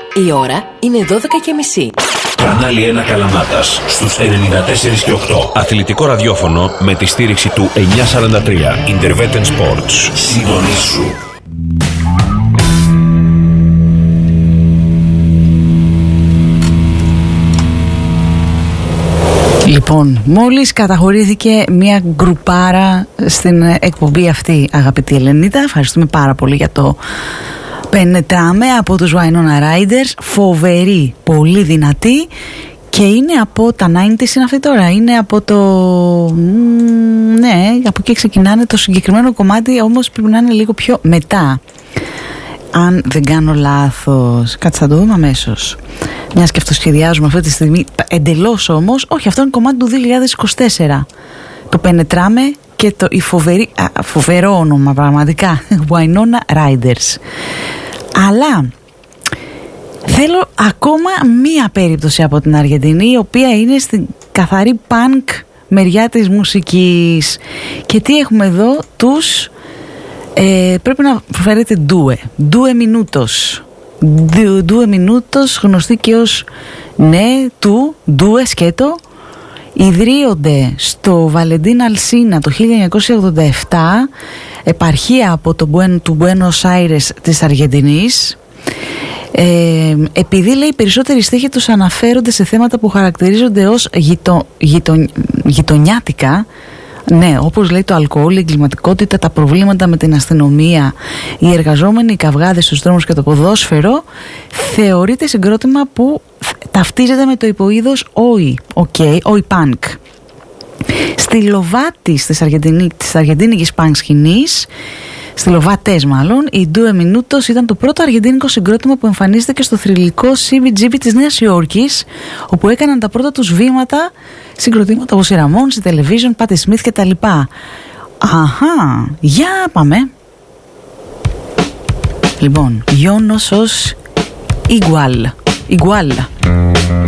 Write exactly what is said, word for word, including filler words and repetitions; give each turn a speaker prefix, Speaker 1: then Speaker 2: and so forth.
Speaker 1: Η ώρα είναι δώδεκα και μισή.
Speaker 2: Κανάλι ένα Καλαμάτας στους ενενήντα τέσσερα και οκτώ. Αθλητικό ραδιόφωνο με τη στήριξη του εννιακόσια σαράντα τρία. Intervetten Sports. Συντονίσου.
Speaker 3: Λοιπόν, μόλις καταχωρήθηκε μια γκρουπάρα στην εκπομπή αυτή, αγαπητή Ελενίτα. Ευχαριστούμε πάρα πολύ για το πενετράμε από τους Winona Riders. Φοβερή, πολύ δυνατή. Και είναι από τα ενενήντα είναι αυτή τώρα. Είναι από το... Ναι, από εκεί ξεκινάνε το συγκεκριμένο κομμάτι. Όμως πρέπει να είναι λίγο πιο μετά, αν δεν κάνω λάθος. Κάτσε, θα το δούμε αμέσως. Μιας και αυτοσχεδιάζουμε αυτή τη στιγμή εντελώς όμως. Όχι, αυτό είναι κομμάτι του δύο χιλιάδες είκοσι τέσσερα. Το πενετράμε και το η φοβερή, α, φοβερό όνομα πραγματικά, Winona Riders. Αλλά θέλω ακόμα μία περίπτωση από την Αργεντινή, η οποία είναι στην καθαρή punk μεριά της μουσικής. Και τι έχουμε εδώ? Τους ε, πρέπει να προφέρετε ντούε ντούε μινούτος ντούε μινούτος, γνωστή και ως ναι του ντούε σκέτο. Ιδρύονται στο Βαλεντίν Αλσίνα το χίλια εννιακόσια ογδόντα επτά, επαρχία από το Μπουέν, του Μπουένος Άιρες της Αργεντινής. Ε, επειδή λέει περισσότεροι στίχοι τους αναφέρονται σε θέματα που χαρακτηρίζονται ως γειτο, γειτο, γειτονιάτικα, ναι, όπως λέει το αλκοόλ, η εγκληματικότητα, τα προβλήματα με την αστυνομία, οι εργαζόμενοι, οι καυγάδες στους δρόμους και το ποδόσφαιρο, θεωρείται συγκρότημα που ταυτίζεται με το υποείδος όι, okay, όι πανκ. Στη Λοβάτη της αργεντίνικης πανκ σκηνής, στη Λοβάτες μάλλον, η Ντούε Μινούτος ήταν το πρώτο αργεντίνικο συγκρότημα που εμφανίστηκε στο θρυλικό σι μπι τζι μπι της Νέας Υόρκης, όπου έκαναν τα πρώτα τους βήματα συγκροτήματα όπως η Ραμόνς, η Television, Πάτι Σμιθ και τα λοιπά. Αχα, για πάμε. Λοιπόν, Yo no sos igual. Igual.